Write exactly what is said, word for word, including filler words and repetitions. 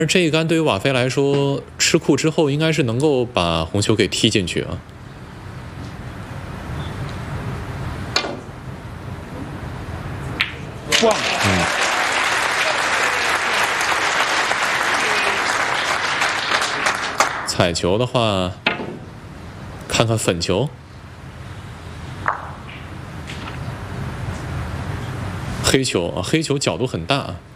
而这一杆对于瓦菲来说，吃库之后应该是能够把红球给踢进去啊。 哇！ 嗯。彩球的话，看看粉球。黑球啊，黑球角度很大。